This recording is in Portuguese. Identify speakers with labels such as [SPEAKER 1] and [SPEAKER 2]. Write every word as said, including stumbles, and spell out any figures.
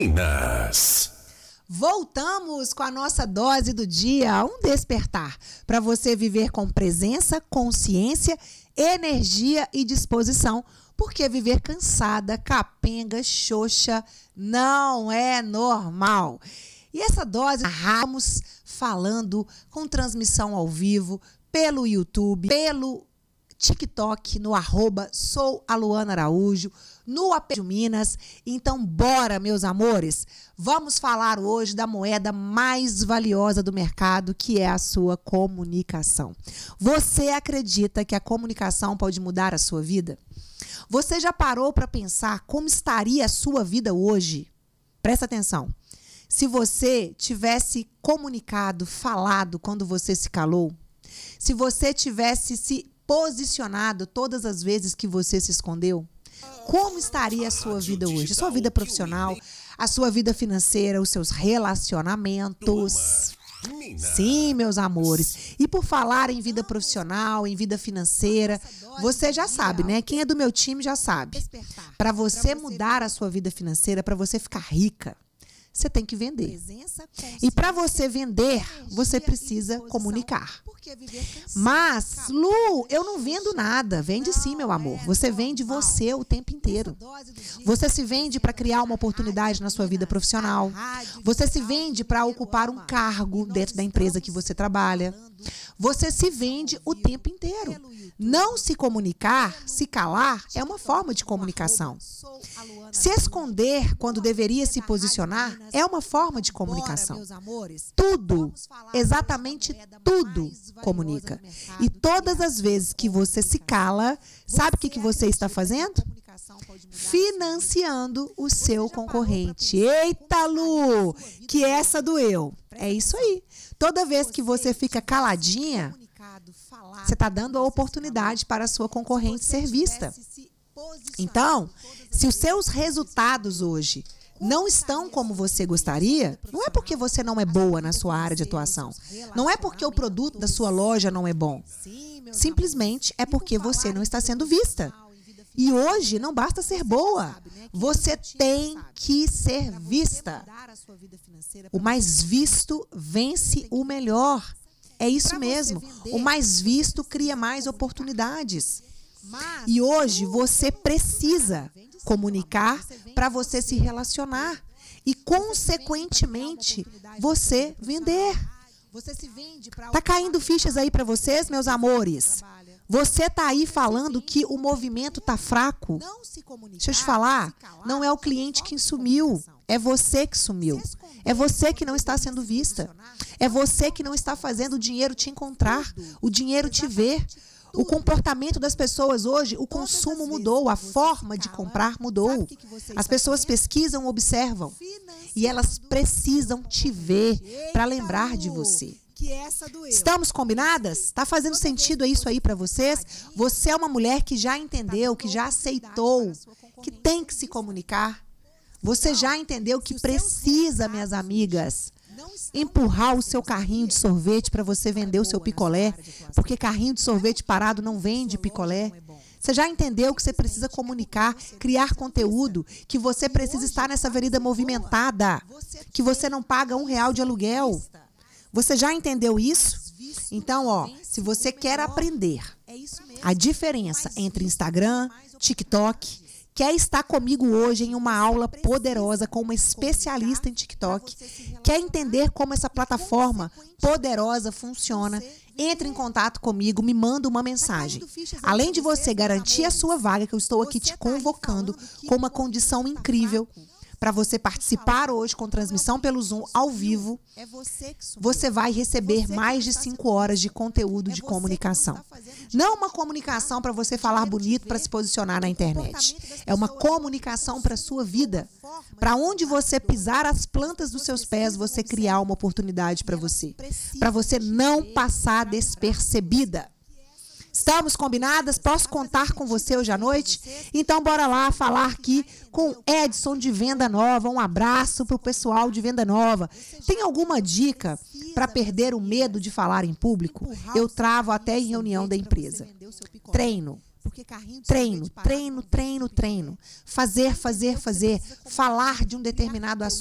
[SPEAKER 1] Minas.
[SPEAKER 2] Voltamos com a nossa dose do dia, um despertar para você viver com presença, consciência, energia e disposição, porque viver cansada, capenga, xoxa não é normal. E essa dose, estamos falando com transmissão ao vivo pelo YouTube, pelo TikTok, no arroba sou a Luana Araújo, no A P de Minas. Então, bora, meus amores. Vamos falar hoje da moeda mais valiosa do mercado, que é a sua comunicação. Você acredita que a comunicação pode mudar a sua vida? Você já parou para pensar como estaria a sua vida hoje? Presta atenção. Se você tivesse comunicado, falado quando você se calou, se você tivesse se posicionado todas as vezes que você se escondeu, como estaria a sua vida hoje? A sua vida profissional, a sua vida financeira, os seus relacionamentos. Sim, meus amores. E por falar em vida profissional, em vida financeira, você já sabe, né? Quem é do meu time já sabe. Para você mudar a sua vida financeira, para você ficar rica, você tem que vender. E para você vender, você precisa comunicar. Mas, Lu, eu não vendo nada. Vende sim, meu amor. Você vende você o tempo inteiro. Você se vende para criar uma oportunidade na sua vida profissional. Você se vende para ocupar um cargo dentro da empresa que você trabalha. Você se vende o tempo inteiro. Não se comunicar, se calar, é uma forma de comunicação. Se esconder quando deveria se posicionar é uma forma de comunicação. Tudo, exatamente tudo, comunica. E todas as vezes que você se cala, sabe o que, que você está fazendo? Financiando o seu concorrente. Eita, Lu, que essa doeu. É isso aí. Toda vez que você fica caladinha, você está dando a oportunidade para a sua concorrente ser vista. Então, se os seus resultados hoje não estão como você gostaria, não é porque você não é boa na sua área de atuação. Não é porque o produto da sua loja não é bom. Simplesmente é porque você não está sendo vista. E hoje não basta ser boa. Você tem que ser vista. O mais visto vence o melhor. É isso mesmo. O mais visto cria mais oportunidades. E hoje você precisa comunicar para você se relacionar e, consequentemente, você vender. Tá caindo fichas aí para vocês, meus amores? Você tá aí falando que o movimento tá fraco? Deixa eu te falar, não é o cliente que sumiu, é você que sumiu. É você que não está sendo vista. É você que não está fazendo o dinheiro te encontrar, o dinheiro te ver. O comportamento das pessoas hoje, o consumo mudou, a forma de comprar mudou. As pessoas pesquisam, observam. E elas precisam te ver para lembrar de você. Estamos combinadas? Está fazendo sentido isso aí para vocês? Você é uma mulher que já entendeu, que já aceitou, que tem que se comunicar. Você já entendeu que precisa, minhas amigas, empurrar o seu carrinho de sorvete para você vender o seu picolé, porque carrinho de sorvete parado não vende picolé. Você já entendeu que você precisa comunicar, criar conteúdo, que você precisa estar nessa avenida movimentada, que você não paga um real de aluguel. Você já entendeu isso? Então, ó, se você quer aprender a diferença entre Instagram, TikTok, quer estar comigo hoje em uma aula poderosa com uma especialista em TikTok, quer entender como essa plataforma poderosa funciona, entre em contato comigo, me manda uma mensagem. Além de você garantir a sua vaga, que eu estou aqui te convocando com uma condição incrível para você participar hoje com transmissão pelo Zoom ao vivo, você vai receber mais de cinco horas de conteúdo de comunicação. Não uma comunicação para você falar bonito para se posicionar na internet. É uma comunicação para a sua vida. Para onde você pisar as plantas dos seus pés, você criar uma oportunidade para você. Para você não passar despercebida. Estamos combinadas? Posso contar com você hoje à noite? Então, bora lá falar aqui com Edson de Venda Nova. Um abraço para o pessoal de Venda Nova. Tem alguma dica para perder o medo de falar em público? Eu travo até em reunião da empresa. Treino. Treino, treino, treino, treino. Fazer, fazer, fazer. Falar de um determinado assunto.